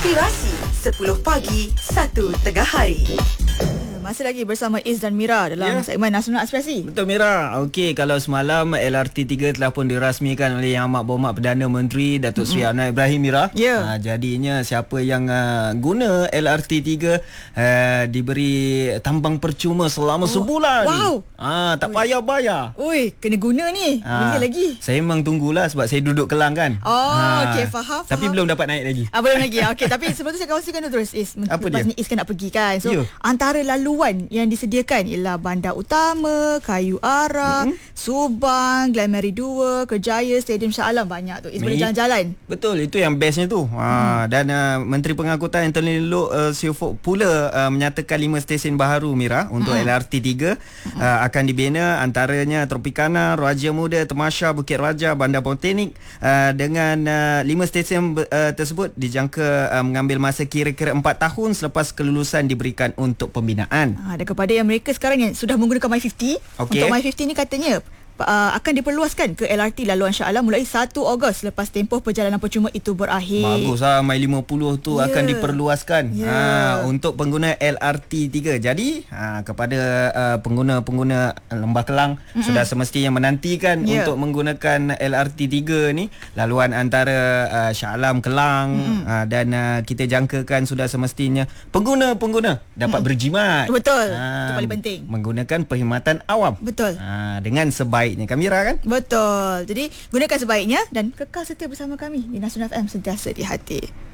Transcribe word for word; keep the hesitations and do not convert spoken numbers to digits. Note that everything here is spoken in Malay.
Inspirasi sepuluh pagi, satu tengah hari. Masih lagi bersama Iz dan Mira dalam Ya. segmen Nasional Aspirasi. Betul Mira. Okey, kalau semalam L R T tiga telah pun dirasmikan oleh Yang Amat Berhormat Perdana Menteri Datuk Seri Anwar Ibrahim, Mira. Ya. Ha, jadinya siapa yang uh, guna L R T tiga uh, diberi tambang percuma selama Oh, sebulan. wow. Ah, tak payah bayar. Ui, kena guna ni. Ah, Bila lagi? Saya memang tunggulah sebab saya duduk Kelang kan. Oh, okey, faham, Tapi faham. belum dapat naik lagi. Ah, belum lagi. Okey, tapi sebelum tu saya kongsikan dulu terus Iz. Apa Lepas dia? ni Iz kan nak pergi kan. So, Ya. antara laluan yang disediakan ialah Bandar Utama, Kayu Ara, mm-hmm. Subang, Glen Mary dua, Kerjaya, Stadium Shah Alam. Banyak tu. Iz boleh Ni- jalan-jalan. Betul, itu yang bestnya tu. Ha, dan uh, Menteri Pengangkutan Anthony Loke uh, Siofok pula uh, menyatakan lima stesen baharu, Mira, untuk L R T tiga uh, akan dibina, antaranya Tropicana, Raja Muda, Temasha, Bukit Raja, Bandar Botanik. Uh, dengan uh, lima stesen uh, tersebut dijangka uh, mengambil masa kira-kira empat tahun selepas kelulusan diberikan untuk pembinaan. Ha, dan kepada yang mereka sekarang yang sudah menggunakan My lima puluh, Okey. untuk My lima puluh ni katanya uh, akan diperluaskan ke L R T laluan Shah Alam mulai satu Ogos lepas tempoh perjalanan percuma itu berakhir. Baguslah, My lima puluh tu Ya. akan diperluaskan Ya. ha, untuk pengguna L R T tiga. Jadi ha, kepada uh, pengguna-pengguna Lembah Kelang, mm-hmm. sudah semestinya menantikan Ya. untuk menggunakan L R T tiga ni, laluan antara uh, Shah Alam, Kelang, mm-hmm. uh, dan uh, kita jangkakan sudah semestinya pengguna-pengguna dapat mm. berjimat. Betul. Itu paling penting. Menggunakan perkhidmatan awam. Betul. Ha, dengan sebaiknya, Kamira kan? Betul. Jadi gunakan sebaiknya dan kekal setia bersama kami di Nasional F M, sentiasa di hati.